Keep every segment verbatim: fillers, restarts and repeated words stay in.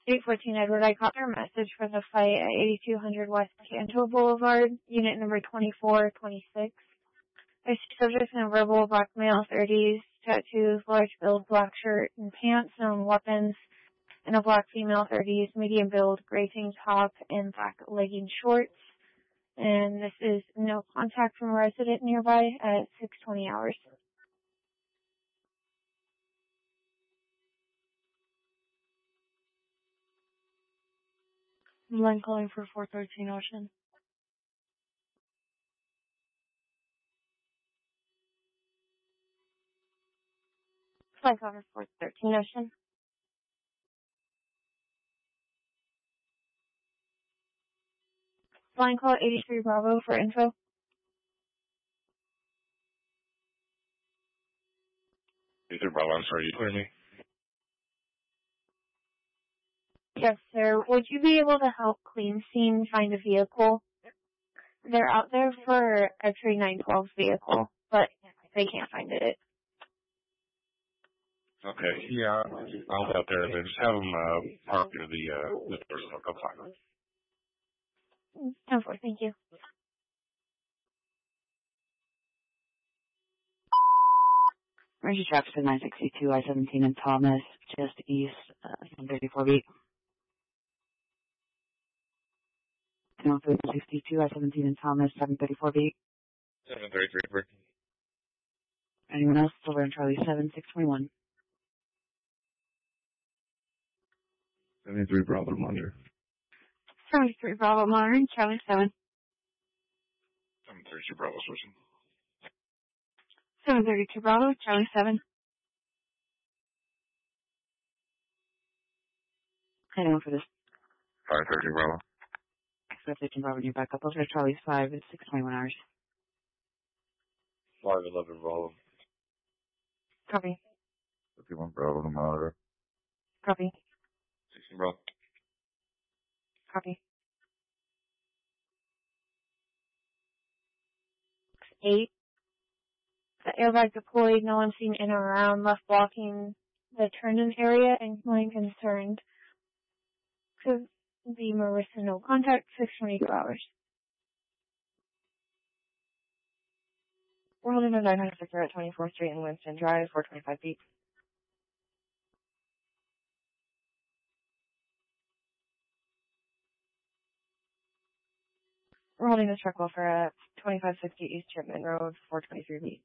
eight fourteen Edward, I caught your message for the fight at eighty-two hundred West Canto Boulevard, unit number twenty-four twenty-six. I see subjects in a verbal black male, thirties, tattoos, large build, black shirt and pants, known weapons, and a black female, thirties, medium build, gray tank top, and black legging shorts. And this is no contact from a resident nearby at six twenty hours. Line calling for four thirteen Ocean. Line calling for four thirteen Ocean. Line call eighty-three Bravo for info. eighty-three Bravo, I'm sorry, you hear me? Yes, sir. Would you be able to help Clean Scene find a vehicle? They're out there for X-ray nine twelve's vehicle, but they can't find it. Okay, yeah, I'll be out there. Then just have them uh, park near the, uh, the person. I'll come find them. ten four, thank you. Emergency traffic to nine sixty-two I seventeen in Thomas, just east, uh, seven thirty-four beat. nine sixty-two I seventeen in Thomas, seven thirty-four beat. seven thirty-three. Anyone else? Over in Charlie seven, six twenty-one. seventy-three Bravo Monitor. seventy-three Bravo Monitor, Charlie seven. seven thirty-two Bravo switching. seven thirty-two Bravo, Charlie seven. Anyone for this? five thirty Bravo. five thirteen Bravo, you back up. Over to Charlie five, it's six twenty-one hours. five eleven Bravo. Copy. fifty-one Bravo to Monitor. Copy. sixteen Bravo. Copy. eight. The airbag deployed, no one seen in or around, left blocking the turn-in area and feeling concerned. Could be Marissa, no contact, six twenty-two hours. We're holding a nine hundred sector at twenty-fourth Street and Winston Drive, four twenty-five feet. We're holding this truck welfare at twenty-five sixty East Chipman Road, four twenty-three feet.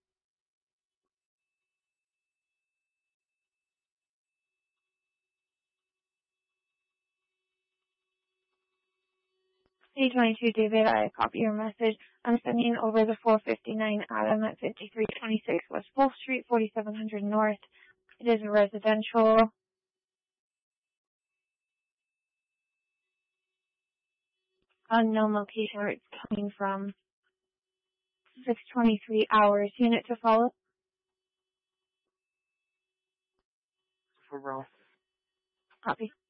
C twenty-two David, I copy your message. I'm sending over the four fifty-nine Adam at fifty-three twenty-six West Wolf Street, forty-seven hundred North. It is a residential. Unknown location where it's coming from. six twenty-three hours. Unit to follow. For roll. Copy.